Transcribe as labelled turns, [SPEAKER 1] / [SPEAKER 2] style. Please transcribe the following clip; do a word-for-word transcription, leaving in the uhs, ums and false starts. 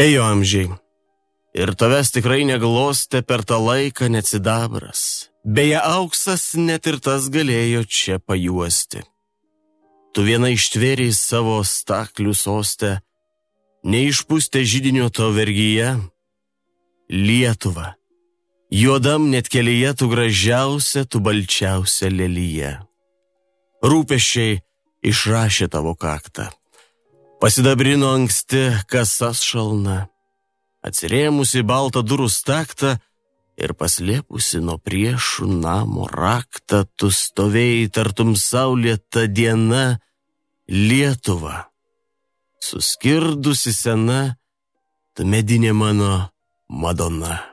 [SPEAKER 1] Ėjo amžiai. Ir tavęs tikrai neglostė per tą laiką net sidabras. Beje, auksas net ir tas galėjo čia pajuosti. Tu viena ištvėrei savo staklių sostę, neišpūstė židinio to vergyje. Lietuva, juodam net kelyje tu gražiausia, tu balčiausia lelyje. Rūpesčiai išrašė tavo kaktą. Pasidabrino anksti kasas šalna. Atsirėmusi baltą durų staktą ir paslėpusi nuo priešų namo raktą, tu stovėjai tartum saulėta diena, Lietuva. Suskirdusi sena, tu medinė mano Madona.